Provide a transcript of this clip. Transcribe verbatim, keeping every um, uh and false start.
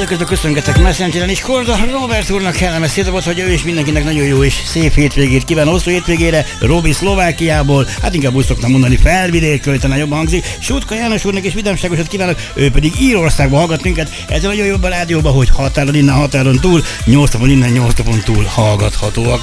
közben köszöngetek Messengeren is. Korda Robert úrnak kellemes szétapot, hogy ő is mindenkinek nagyon jó és szép hétvégét kíván. Hosszú hétvégére Robi Szlovákiából, hát inkább úgy szoktam mondani Felvidékről, talán jobban hangzik. Sutka János úrnak is vidámságosat kívánok, ő pedig Írországban hallgat minket. Ez nagyon jobb a rádióban, hogy határon innen, határon túl, nyolc napon innen, nyolc napon túl hallgathatóak